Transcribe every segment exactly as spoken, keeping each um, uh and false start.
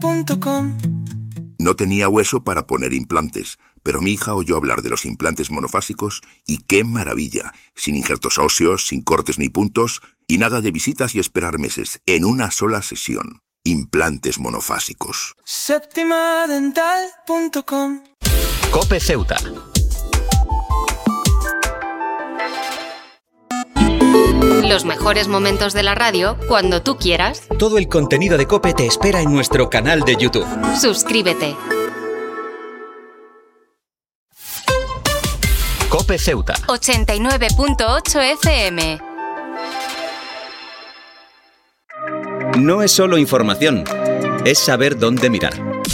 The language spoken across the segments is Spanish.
punto com. No tenía hueso para poner implantes, pero mi hija oyó hablar de los implantes monofásicos y ¡qué maravilla! Sin injertos óseos, sin cortes ni puntos y nada de visitas y esperar meses, en una sola sesión. Implantes monofásicos. Séptima dental punto com. COPE Ceuta. Los mejores momentos de la radio cuando tú quieras. Todo el contenido de COPE te espera en nuestro canal de YouTube. Suscríbete. COPE Ceuta. ochenta y nueve punto ocho F M. No es solo información, es saber dónde mirar.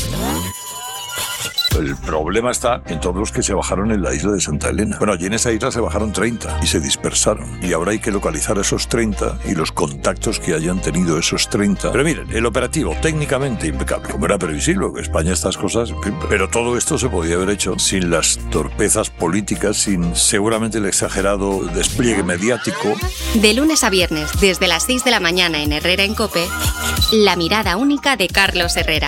El problema está en todos los que se bajaron en la isla de Santa Elena. Bueno, allí en esa isla se bajaron treinta y se dispersaron. Y ahora hay que localizar a esos treinta y los contactos que hayan tenido esos treinta. Pero miren, el operativo técnicamente impecable. Como era previsible, que España estas cosas... Pero todo esto se podía haber hecho sin las torpezas políticas, sin seguramente el exagerado despliegue mediático. De lunes a viernes, desde las seis de la mañana en Herrera en COPE, la mirada única de Carlos Herrera.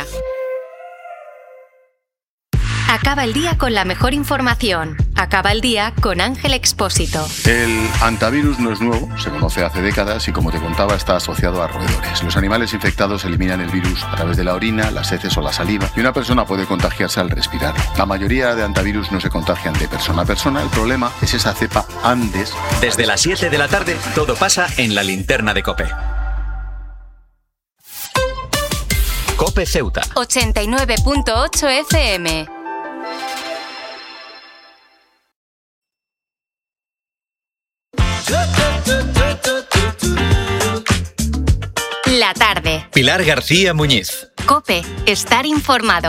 Acaba el día con la mejor información. Acaba el día con Ángel Expósito. El hantavirus no es nuevo, se conoce hace décadas y, como te contaba, está asociado a roedores. Los animales infectados eliminan el virus a través de la orina, las heces o la saliva y una persona puede contagiarse al respirar. La mayoría de hantavirus no se contagian de persona a persona. El problema es esa cepa Andes. Desde las siete de la tarde, todo pasa en la linterna de COPE. COPE Ceuta. ochenta y nueve punto ocho F M. La tarde. Pilar García Muñiz. COPE. Estar informado.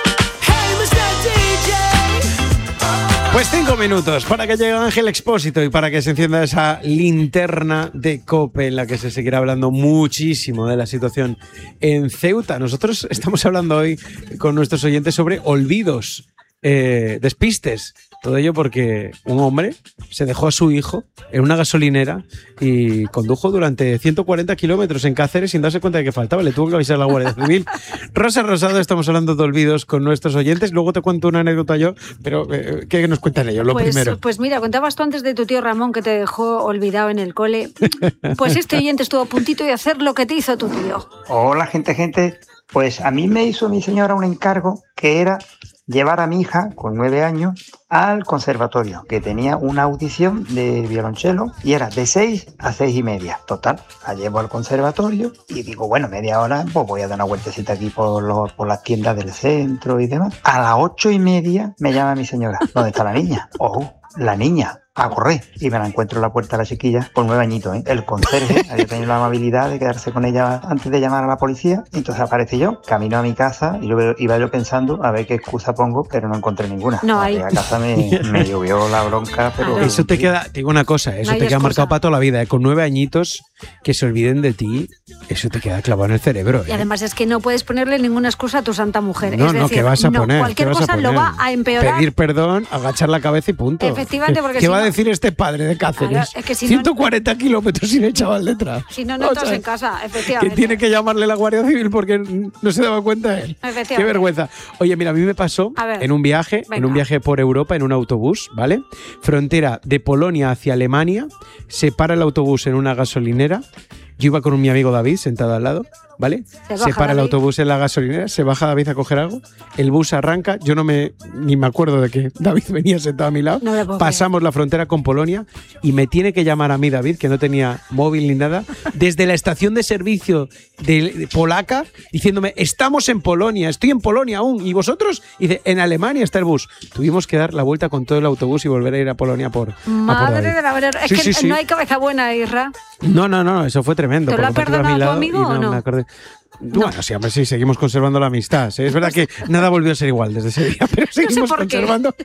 Pues cinco minutos para que llegue Ángel Expósito y para que se encienda esa linterna de COPE en la que se seguirá hablando muchísimo de la situación en Ceuta. Nosotros estamos hablando hoy con nuestros oyentes sobre olvidos, eh, despistes. Todo ello porque un hombre se dejó a su hijo en una gasolinera y condujo durante ciento cuarenta kilómetros en Cáceres sin darse cuenta de que faltaba. Le tuvo que avisar a la Guardia Civil. Rosa Rosado, estamos hablando de olvidos con nuestros oyentes. Luego te cuento una anécdota yo, pero eh, ¿qué nos cuentan ellos? Lo pues, primero. Pues mira, contabas tú antes de tu tío Ramón que te dejó olvidado en el cole. Pues este oyente estuvo a puntito de hacer lo que te hizo tu tío. Hola, gente, gente. Pues a mí me hizo mi señora un encargo que era llevar a mi hija, con nueve años, al conservatorio, que tenía una audición de violonchelo y era de seis a seis y media. Total, la llevo al conservatorio y digo, bueno, media hora, pues voy a dar una vueltecita aquí por, los, por las tiendas del centro y demás. A las ocho y media me llama mi señora. ¿Dónde está la niña? Oh, la niña. A correr. Y me la encuentro en la puerta de la chiquilla con nueve añitos, ¿eh? El conserje había tenido la amabilidad de quedarse con ella antes de llamar a la policía. Entonces aparecí yo, camino a mi casa y yo iba yo pensando a ver qué excusa pongo, pero no encontré ninguna. No hay. A casa me, me llovió la bronca, pero... Eso te queda, te digo una cosa, eso No hay te queda excusa. marcado para toda la vida. ¿eh? Con nueve añitos que se olviden de ti, eso te queda clavado en el cerebro. ¿eh? Y además es que no puedes ponerle ninguna excusa a tu santa mujer. No, es no, decir, ¿qué vas a no, poner? cualquier ¿Qué vas a cosa lo poner? va a empeorar. Pedir perdón, agachar la cabeza y punto. Efectivamente, porque ¿Qué si va no- a decir este padre de Cáceres? Claro, es que si no- ciento cuarenta kilómetros sin el chaval detrás. Si no, no O estás sea, en casa, Que efectivamente. tiene que llamarle la Guardia Civil porque no se daba cuenta él. Efectivamente. Qué vergüenza. Oye, mira, a mí me pasó A ver. en un viaje, en Venga. un viaje por Europa, en un autobús, ¿vale? Frontera de Polonia hacia Alemania, se para el autobús en una gasolinera. Yo iba con mi amigo David sentado al lado, ¿vale? Se Se, baja para el David. autobús en la gasolinera, se baja David a coger algo, el bus arranca, yo no me ni me acuerdo de que David venía sentado a mi lado. No me puedo Pasamos la frontera con Polonia y me tiene que llamar a mí David, que no tenía móvil ni nada, desde la estación de servicio de, de polaca, diciéndome, estamos en Polonia, estoy en Polonia aún, ¿y vosotros? Y dice, en Alemania está el bus. Tuvimos que dar la vuelta con todo el autobús y volver a ir a Polonia por, a por Madre David. de la verdad, es Sí, que sí, sí. no hay cabeza buena, Isra. No, no, no, eso fue tremendo. ¿Te lo porque ha aparte iba a mi perdonado tu lado amigo y o no? me acordé. Bueno, sí, hombre, sí, seguimos conservando la amistad. ¿sí? Es verdad que nada volvió a ser igual desde ese día, pero seguimos por qué. conservando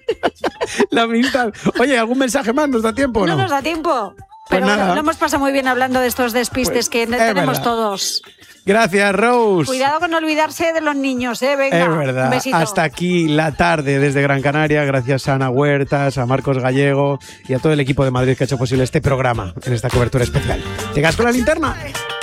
la amistad. Oye, ¿algún mensaje más? ¿Nos da tiempo o no? No nos da tiempo. Pero nada. bueno, lo hemos pasado muy bien hablando de estos despistes Pues, que es tenemos verdad. todos. Gracias, Rose. Cuidado con no olvidarse de los niños, ¿eh? Venga, Es un verdad. besito. Hasta aquí la tarde desde Gran Canaria, gracias a Ana Huertas, a Marcos Gallego y a todo el equipo de Madrid que ha hecho posible este programa en esta cobertura especial. ¿Llegas con la linterna?